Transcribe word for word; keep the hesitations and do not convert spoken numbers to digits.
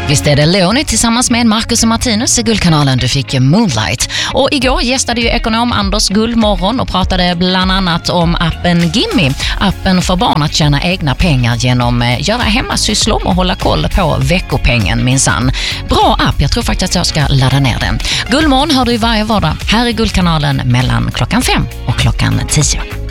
Visst är det Leonie tillsammans med Marcus och Martinus i Guldkanalen. Du fick Moonlight. Och igår gästade ju ekonom Anders Gullmorgon och pratade bland annat om appen Gimme. Appen för barn att tjäna egna pengar genom att göra hemmasysslor och hålla koll på veckopengen minsann. Bra app, jag tror faktiskt att jag ska ladda ner den. Gullmorgon hör du varje vardag här i Guldkanalen mellan klockan fem och klockan tio.